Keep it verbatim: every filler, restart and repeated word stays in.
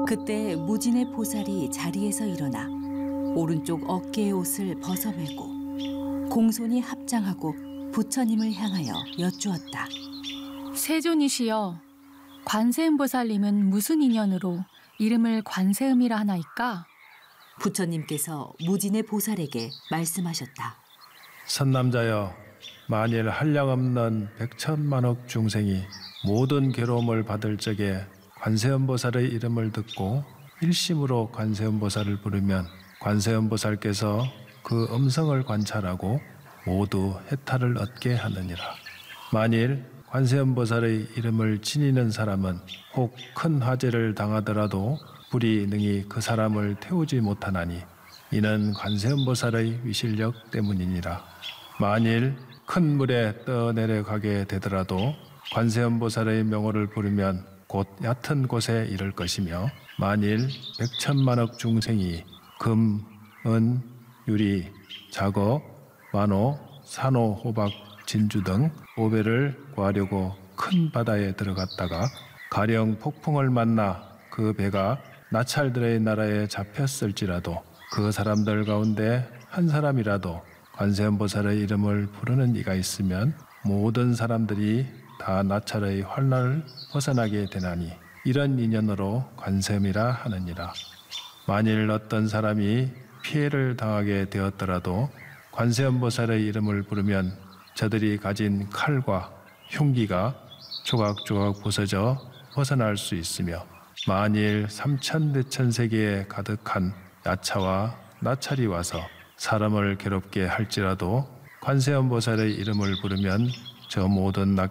그때 무진의 보살이 자리에서 일어나 오른쪽 어깨의 옷을 벗어매고 공손히 합장하고 부처님을 향하여 여쭈었다. 세존이시여, 관세음보살님은 무슨 인연으로 이름을 관세음이라 하나이까? 부처님께서 무진의 보살에게 말씀하셨다. 선남자여, 만일 한량없는 백천만억 중생이 모든 괴로움을 받을 적에 관세음보살의 이름을 듣고 일심으로 관세음보살을 부르면 관세음보살께서 그 음성을 관찰하고 모두 해탈을 얻게 하느니라. 만일 관세음보살의 이름을 지니는 사람은 혹 큰 화재를 당하더라도 불이 능히 그 사람을 태우지 못하나니 이는 관세음보살의 위실력 때문이니라. 만일 큰 물에 떠내려가게 되더라도 관세음보살의 명호를 부르면 곧 얕은 곳에 이를 것이며 만일 백천만억 중생이 금, 은, 유리, 자거, 만호, 산호, 호박, 진주 등 오배를 구하려고 큰 바다에 들어갔다가 가령 폭풍을 만나 그 배가 나찰들의 나라에 잡혔을지라도 그 사람들 가운데 한 사람이라도 관세음보살의 이름을 부르는 이가 있으면 모든 사람들이 다 나찰의 환난을 벗어나게 되나니 이런 인연으로 관세음이라 하느니라. 만일 어떤 사람이 피해를 당하게 되었더라도 관세음보살의 이름을 부르면 저들이 가진 칼과 흉기가 조각조각 부서져 벗어날 수 있으며 만일 삼천대천 세계에 가득한 야차와 나찰이 와서 사람을 괴롭게 할지라도 관세음보살의 이름을 부르면 저 모든